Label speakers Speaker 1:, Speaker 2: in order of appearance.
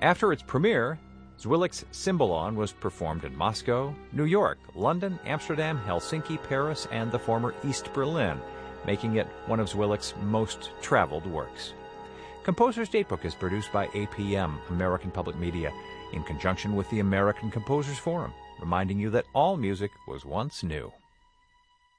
Speaker 1: After its premiere, Zwilic's Cymbalon was performed in Moscow, New York, London, Amsterdam, Helsinki, Paris, and the former East Berlin, making it one of Zwilic's most traveled works. Composer's Datebook is produced by APM, American Public Media, in conjunction with the American Composers Forum, reminding you that all music was once new.